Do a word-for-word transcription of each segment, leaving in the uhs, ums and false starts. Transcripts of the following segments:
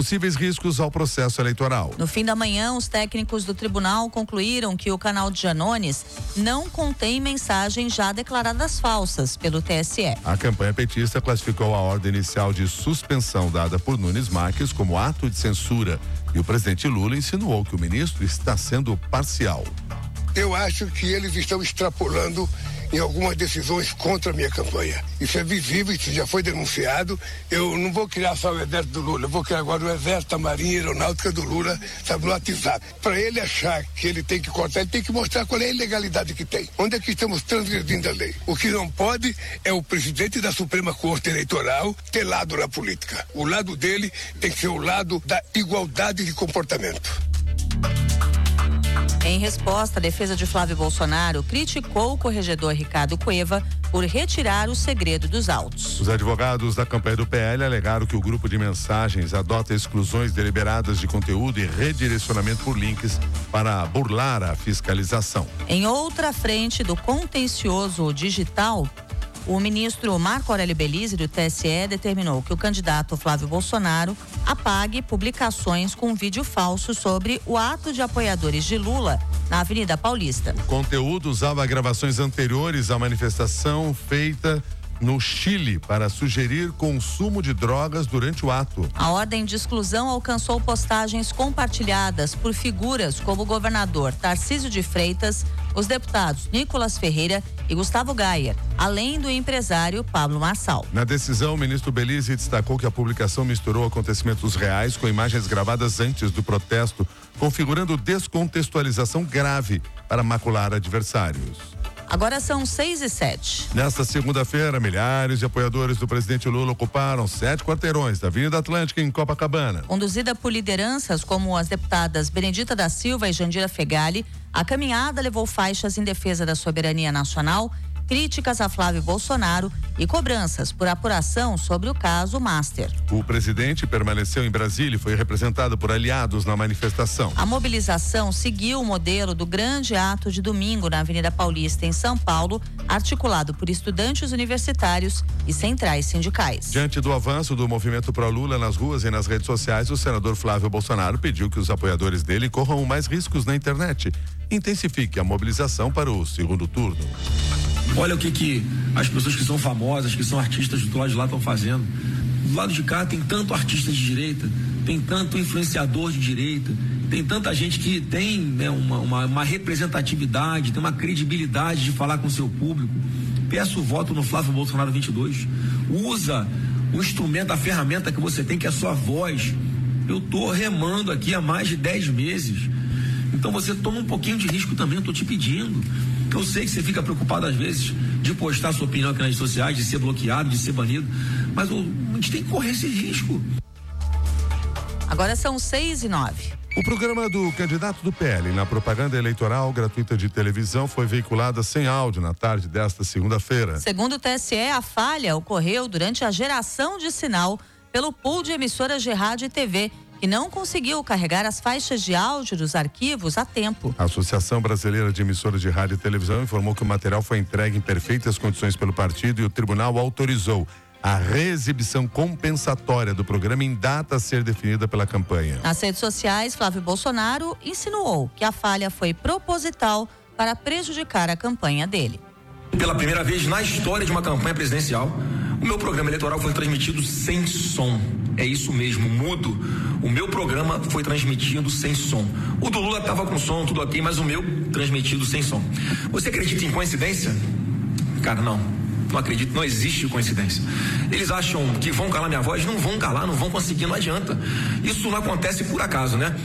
possíveis riscos ao processo eleitoral. No fim da manhã, os técnicos do tribunal concluíram que o canal de Janones não contém mensagens já declaradas falsas pelo T S E. A campanha petista classificou a ordem inicial de suspensão dada por Nunes Marques como ato de censura e o presidente Lula insinuou que o ministro está sendo parcial. Eu acho que eles estão extrapolando em algumas decisões contra a minha campanha. Isso é visível, isso já foi denunciado. Eu não vou criar só o exército do Lula, eu vou criar agora o exército, a marinha e a aeronáutica do Lula, sabe, no WhatsApp. Para ele achar que ele tem que cortar, ele tem que mostrar qual é a ilegalidade que tem. Onde é que estamos transgredindo a lei? O que não pode é o presidente da Suprema Corte Eleitoral ter lado na política. O lado dele tem que ser o lado da igualdade de comportamento. Em resposta, a defesa de Flávio Bolsonaro criticou o corregedor Ricardo Cueva por retirar o segredo dos autos. Os advogados da campanha do P L alegaram que o grupo de mensagens adota exclusões deliberadas de conteúdo e redirecionamento por links para burlar a fiscalização. Em outra frente do contencioso digital, o ministro Marco Aurélio Belise, do T S E, determinou que o candidato Flávio Bolsonaro apague publicações com vídeo falso sobre o ato de apoiadores de Lula na Avenida Paulista. O conteúdo usava gravações anteriores à manifestação feita no Chile para sugerir consumo de drogas durante o ato. A ordem de exclusão alcançou postagens compartilhadas por figuras como o governador Tarcísio de Freitas, os deputados Nicolas Ferreira e Gustavo Gayer, além do empresário Pablo Marçal. Na decisão, o ministro Belise destacou que a publicação misturou acontecimentos reais com imagens gravadas antes do protesto, configurando descontextualização grave para macular adversários. Agora são seis e sete. Nesta segunda-feira, milhares de apoiadores do presidente Lula ocuparam sete quarteirões da Avenida Atlântica em Copacabana. Conduzida por lideranças como as deputadas Benedita da Silva e Jandira Fegali, a caminhada levou faixas em defesa da soberania nacional, críticas a Flávio Bolsonaro e cobranças por apuração sobre o caso Master. O presidente permaneceu em Brasília e foi representado por aliados na manifestação. A mobilização seguiu o modelo do grande ato de domingo na Avenida Paulista, em São Paulo, articulado por estudantes universitários e centrais sindicais. Diante do avanço do movimento pró-Lula nas ruas e nas redes sociais, o senador Flávio Bolsonaro pediu que os apoiadores dele corram mais riscos na internet. Intensifique a mobilização para o segundo turno. Olha o que que as pessoas que são famosas, que são artistas do lado de lá estão fazendo. Do lado de cá tem tanto artista de direita, tem tanto influenciador de direita, tem tanta gente que tem, né, uma, uma, uma representatividade, tem uma credibilidade de falar com o seu público. Peço o voto no Flávio Bolsonaro vinte e dois. Usa o instrumento, a ferramenta que você tem, que é a sua voz. Eu tô remando aqui há mais de dez meses. Então você toma um pouquinho de risco também, eu tô te pedindo. Eu sei que você fica preocupado às vezes de postar sua opinião aqui nas redes sociais, de ser bloqueado, de ser banido, mas a gente tem que correr esse risco. Agora são seis e nove. O programa do candidato do P L na propaganda eleitoral gratuita de televisão foi veiculada sem áudio na tarde desta segunda-feira. Segundo o T S E, a falha ocorreu durante a geração de sinal pelo pool de emissoras de rádio e T V, que não conseguiu carregar as faixas de áudio dos arquivos a tempo. A Associação Brasileira de Emissoras de Rádio e Televisão informou que o material foi entregue em perfeitas condições pelo partido e o tribunal autorizou a reexibição compensatória do programa em data a ser definida pela campanha. Nas redes sociais, Flávio Bolsonaro insinuou que a falha foi proposital para prejudicar a campanha dele. Pela primeira vez na história de uma campanha presidencial, o meu programa eleitoral foi transmitido sem som. É isso mesmo, mudo. O meu programa foi transmitido sem som. O do Lula estava com som, tudo ok, mas o meu transmitido sem som. Você acredita em coincidência? Cara, não. Não acredito, não existe coincidência. Eles acham que vão calar minha voz? Não vão calar, não vão conseguir, não adianta. Isso não acontece por acaso, né?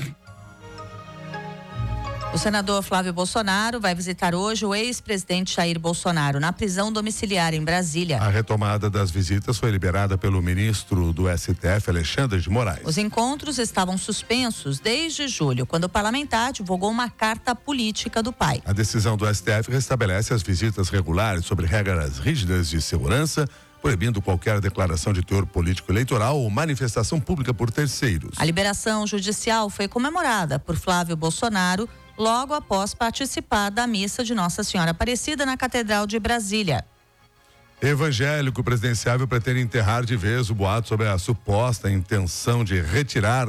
O senador Flávio Bolsonaro vai visitar hoje o ex-presidente Jair Bolsonaro na prisão domiciliar em Brasília. A retomada das visitas foi liberada pelo ministro do S T F, Alexandre de Moraes. Os encontros estavam suspensos desde julho, quando o parlamentar divulgou uma carta política do pai. A decisão do S T F restabelece as visitas regulares sobre regras rígidas de segurança, proibindo qualquer declaração de teor político eleitoral ou manifestação pública por terceiros. A liberação judicial foi comemorada por Flávio Bolsonaro logo após participar da missa de Nossa Senhora Aparecida na Catedral de Brasília. Evangélico presidenciável pretende enterrar de vez o boato sobre a suposta intenção de retirar